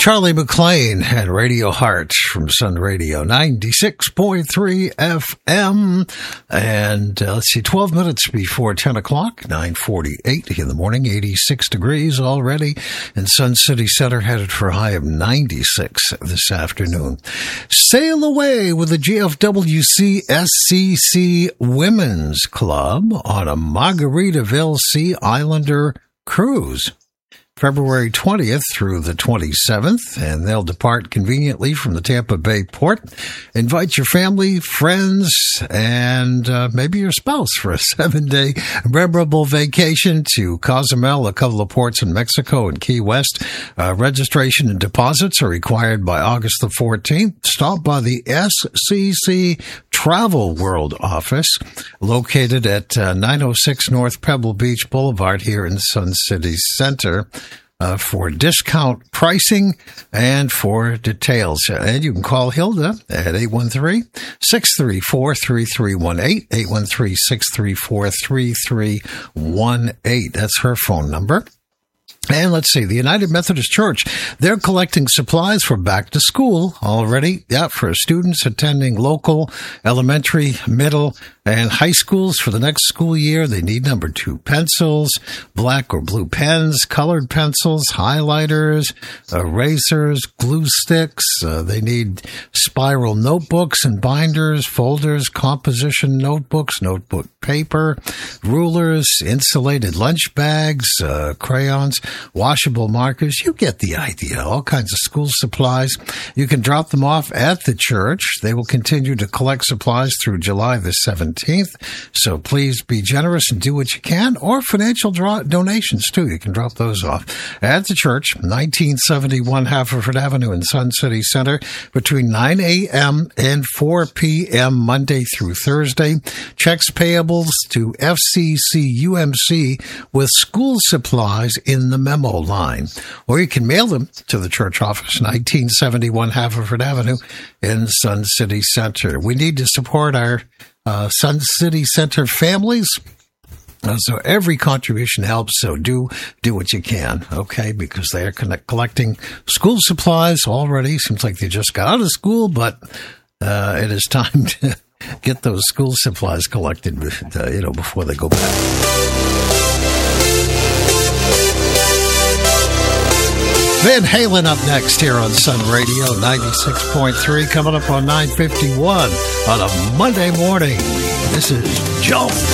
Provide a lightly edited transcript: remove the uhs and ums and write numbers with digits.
Charlie McClain and Radio Heart from Sun Radio 96.3 FM. And let's see, 12 minutes before 10 o'clock, 9:48 in the morning, 86 degrees already in Sun City Center, headed for a high of 96 this afternoon. Sail away with the GFWC SCC Women's Club on a Margaritaville Sea Islander cruise. February 20th through the 27th, and they'll depart conveniently from the Tampa Bay port. Invite your family, friends, and maybe your spouse for a 7-day memorable vacation to Cozumel, a couple of ports in Mexico and Key West. Registration and deposits are required by August the 14th. Stop by the SCC Travel World office, located at 906 North Pebble Beach Boulevard here in Sun City Center, for discount pricing and for details. And you can call Hilda at 813-634-3318, 813-634-3318. That's her phone number. And let's see, the United Methodist Church, they're collecting supplies for back to school already. Yeah, for students attending local elementary, middle, and high schools for the next school year. They need number 2 pencils, black or blue pens, colored pencils, highlighters, erasers, glue sticks. They need spiral notebooks and binders, folders, composition notebooks, notebook paper, rulers, insulated lunch bags, crayons, washable markers. You get the idea. All kinds of school supplies. You can drop them off at the church. They will continue to collect supplies through July the 17th. So please be generous and do what you can, or financial donations too. You can drop those off at the church, 1971 Haverford Avenue in Sun City Center, between 9 a.m. and 4 p.m. Monday through Thursday. Checks payables to FCCUMC with school supplies in the memo line. Or you can mail them to the church office, 1971 Haverford Avenue in Sun City Center. We need to support our Sun City Center families. So every contribution helps, so do what you can, okay? Because they are collecting school supplies already. Seems like they just got out of school, but it is time to get those school supplies collected, before they go back. Van Halen up next here on Sun Radio 96.3, coming up on 9:51 on a Monday morning. This is Joe.